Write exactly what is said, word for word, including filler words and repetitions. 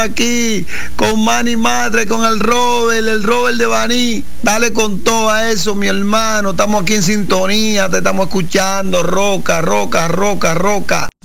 aquí con Manny Madre, con el Robert, el Robert de Baní. Dale con todo a eso, mi hermano. Estamos aquí en sintonía, te estamos escuchando. Roca, roca, roca, roca.